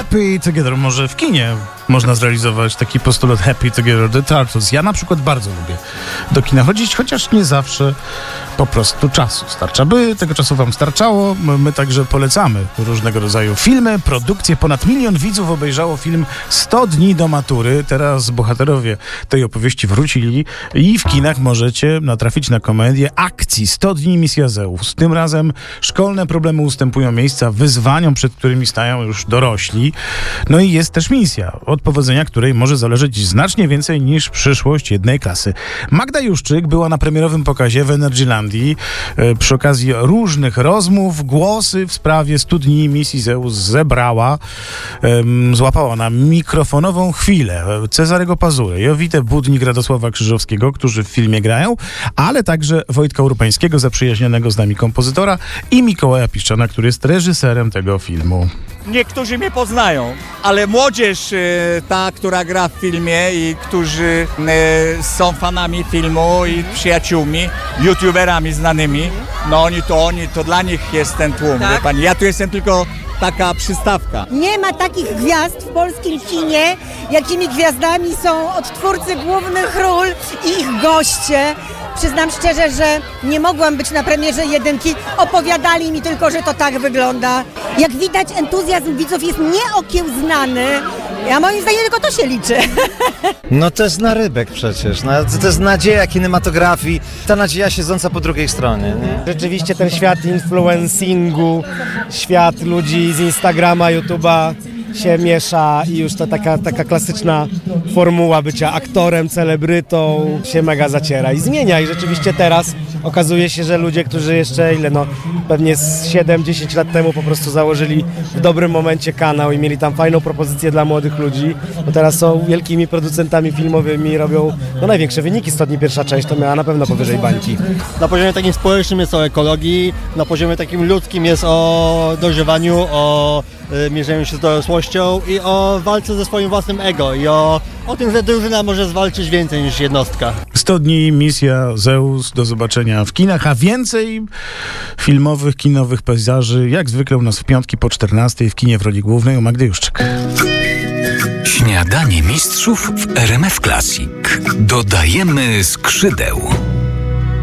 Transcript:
Happy Together. Może w kinie można zrealizować taki postulat Happy Together The Turtles. Ja na przykład bardzo lubię do kina chodzić, chociaż nie zawsze po prostu czasu starcza. By tego czasu wam starczało, my także polecamy różnego rodzaju filmy, produkcje. Ponad 1 milion widzów obejrzało film 100 dni do matury. Teraz bohaterowie tej opowieści wrócili i w kinach możecie natrafić na komedię akcji 100 dni Misja Zeus. Tym razem szkolne problemy ustępują miejsca wyzwaniom, przed którymi stają już dorośli. No i jest też misja, od powodzenia której może zależeć znacznie więcej niż przyszłość jednej klasy. Magda Juszczyk była na premierowym pokazie w Energylandii. Przy okazji różnych rozmów, głosy w sprawie 100 dni Misji Zeus zebrała. Złapała na mikrofonową chwilę Cezarego Pazurę, Jowitę Budnik, Radosława Krzyżowskiego, którzy w filmie grają, ale także Wojtka Urupańskiego, zaprzyjaźnionego z nami kompozytora, i Mikołaja Piszczana, który jest reżyserem tego filmu. Niektórzy mnie poznają, ale młodzież ta, która gra w filmie i którzy są fanami filmu i przyjaciółmi, youtuberami znanymi, no oni to dla nich jest ten tłum, tak? Wie pani, ja tu jestem tylko taka przystawka. Nie ma takich gwiazd w polskim kinie, jakimi gwiazdami są odtwórcy głównych ról i ich goście. Przyznam szczerze, że nie mogłam być na premierze jedynki. Opowiadali mi tylko, że to tak wygląda. Jak widać, entuzjazm widzów jest nieokiełznany. Ja moim zdaniem tylko to się liczy. No to jest narybek przecież. No, to jest nadzieja kinematografii. Ta nadzieja siedząca po drugiej stronie. Nie? Rzeczywiście ten świat influencingu, świat ludzi z Instagrama, YouTube'a się miesza i już to taka klasyczna formuła bycia aktorem, celebrytą się mega zaciera i zmienia. I rzeczywiście teraz okazuje się, że ludzie, którzy jeszcze pewnie 7-10 lat temu po prostu założyli w dobrym momencie kanał i mieli tam fajną propozycję dla młodych ludzi, bo teraz są wielkimi producentami filmowymi, robią największe wyniki. 100 dni pierwsza część to miała na pewno powyżej bańki. Na poziomie takim społecznym jest o ekologii, na poziomie takim ludzkim jest o dojrzewaniu, o mierzeniu się z dorosłością i o walce ze swoim własnym ego i o tym, że drużyna może zwalczyć więcej niż jednostka. 100 dni Misja Zeus, do zobaczenia w kinach, a więcej filmowych, kinowych pejzaży jak zwykle u nas w piątki po 14 w kinie w roli głównej u Magdy Juszczyk. Śniadanie mistrzów w RMF Classic. Dodajemy skrzydeł.